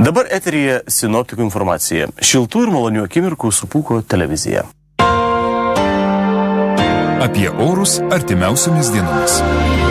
Dabar eteryje sinoptikų informacija. Šiltų ir malonių akimirkų su Pūko televizija. Apie orus artimiausiomis dienomis.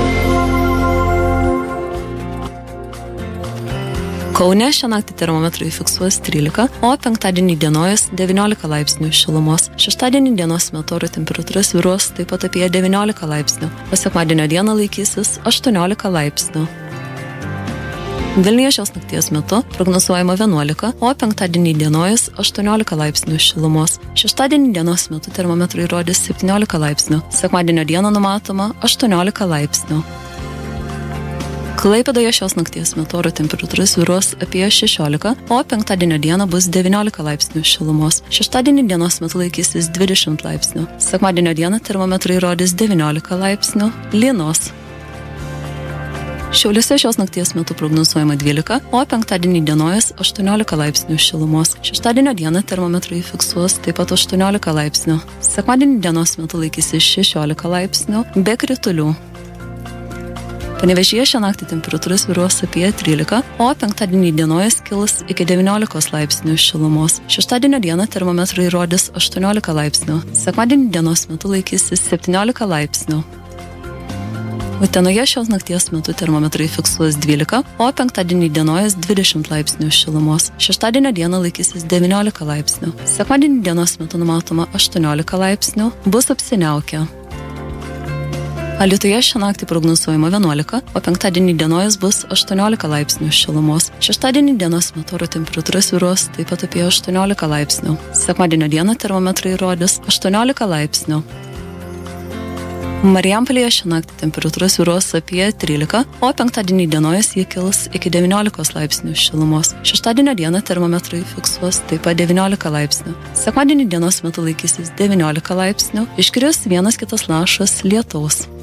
Kaune šią naktį termometrai fiksuos 13, o penktadienį dienojas 19 laipsnių šilumos. Šeštadienį dienos metu oro temperatūra svyruos taip pat apie 19 laipsnių, o sekmadienio dieną laikysis 18 laipsnių. Vilniuje šios nakties metu prognozuojama 11, o penktadienį dienojas 18 laipsnių šilumos. Šeštadienį dienos metu termometrai rodys 17 laipsnių, sekmadienio dieną numatoma 18 laipsnių. Klaipėdoje šios nakties metu oro temperatūra svyruos apie 16, o penktadienio dieną bus 19 laipsnių šilumos. Šeštadienį dienos metu laikysis 20 laipsnių, sekmadienio dieną termometrai rodys 19 laipsnių, lynos. Šiauliuose šios nakties metu prognozuojama 12, o penktadienį dienojas 18 laipsnių šilumos. Šeštadienio dieną termometrai fiksuos taip pat 18 laipsnių. Sekmadienį dienos metu laikysis 16 laipsnių, be kritulių. Panevėžyje šią naktį temperatūra svyruos apie 13, o penktadienį dienojas kils iki 19 laipsnių šilumos. Šeštadienio dieną termometrai rodys 18 laipsnių. Sekmadienį dienos metu laikysis 17 laipsnių. Utenoje šios nakties metu termometrai fiksuos 12, o penktadienį dienojas 20 laipsnių šilumos. Šeštadienio dieną laikysis 19 laipsnių. Sekmadienį dienos metu numatoma 18 laipsnių, bus apsiniaukę. Alytuje šią naktį prognozuojama 11, o penktadienį dienojas bus 18 laipsnių šilumos. Šeštadienį dienos metu oro temperatūra svyruos taip pat apie 18 laipsnių. Sekmadienio dieną termometrai rodys 18 laipsnių. Marijampolėje šią naktį temperatūra svyruos apie 13, o penktadienį dienojas jie kils iki 19 laipsnių šilumos. Šeštadienio dieną termometrai fiksuos taip pat 19 laipsnių. Sekmadienį dienos metu laikysis 19 laipsnių, iškris vienas kitas lašas lietaus.